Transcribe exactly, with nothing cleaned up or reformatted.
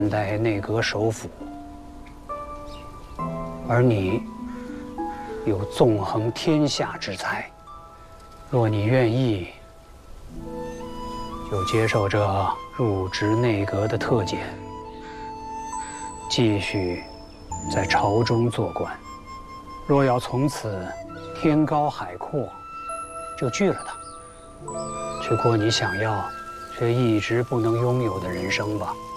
代内阁首辅，而你有纵横天下之才。若你愿意，就接受这入职内阁的特检，继续在朝中做官。若要从此天高海阔，就拒了它，去过你想要却一直不能拥有的人生吧。